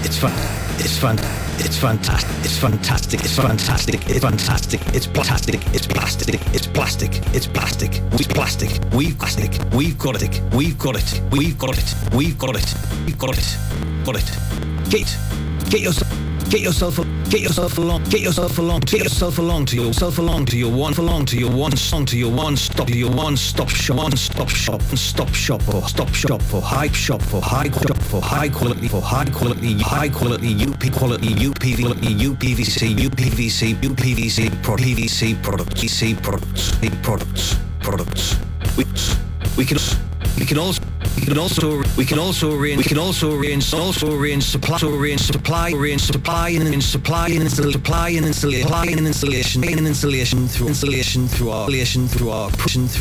It's fun. It's fun. It's fantastic. It's fantastic. It's fantastic. It's fantastic. It's plastic. It's plastic. It's plastic. It's plastic. We've plastic. We've plastic. We've got it. We've got it. We've got it. We've got it. We've got it. Got it. Get yourself. Get yourself along. Get yourself along. Get yourself along. Get yourself along to yourself along to your one along to your one song to your one stop to your one stop shop for stop shop for high shop for high shop for high quality UPVC we can also supply and installation through our